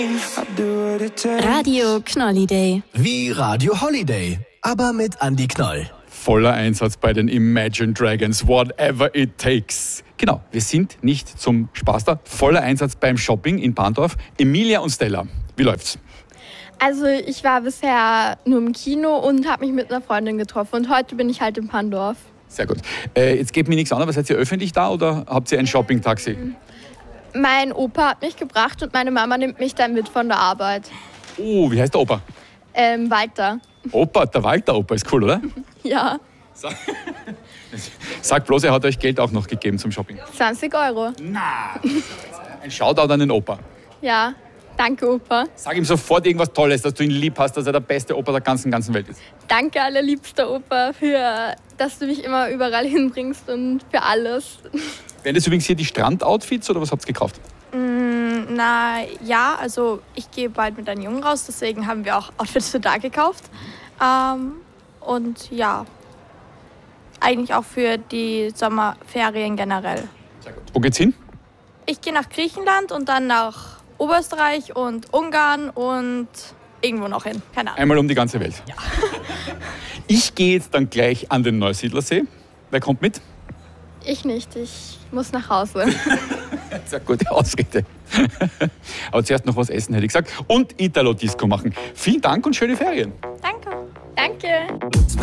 Radio Knolliday. Wie Radio Holiday, aber mit Andi Knoll. Voller Einsatz bei den Imagine Dragons, whatever it takes. Genau, wir sind nicht zum Spaß da. Voller Einsatz beim Shopping in Bahndorf. Emilia und Stella, wie läuft's? Also ich war bisher nur im Kino und habe mich mit einer Freundin getroffen. Und heute bin ich halt in Bahndorf. Sehr gut. Jetzt geht mir nichts an, aber seid ihr öffentlich da oder habt ihr ein Shopping-Taxi? Mein Opa hat mich gebracht und meine Mama nimmt mich dann mit von der Arbeit. Oh, wie heißt der Opa? Walter. Opa, der Walter-Opa ist cool, oder? Ja, Sagt bloß, er hat euch Geld auch noch gegeben zum Shopping. 20 €. Na, ein Shoutout an den Opa. Ja, danke Opa. Sag ihm sofort irgendwas Tolles, dass du ihn lieb hast, dass er der beste Opa der ganzen Welt ist. Danke allerliebster Opa, dass du mich immer überall hinbringst und für alles. Wären das übrigens hier die Strandoutfits oder was habt ihr gekauft? Na ja, also ich gehe bald mit einem Jungen raus, deswegen haben wir auch Outfits für da gekauft. Und ja, eigentlich auch für die Sommerferien generell. Sehr gut. Wo geht's hin? Ich gehe nach Griechenland und dann nach Oberösterreich und Ungarn und irgendwo noch hin. Keine Ahnung. Einmal um die ganze Welt. Ja. Ich gehe jetzt dann gleich an den Neusiedlersee. Wer kommt mit? Ich nicht, ich muss nach Hause. Sehr gute Ausrede. Aber zuerst noch was essen, hätte ich gesagt. Und Italo-Disco machen. Vielen Dank und schöne Ferien. Danke. Danke.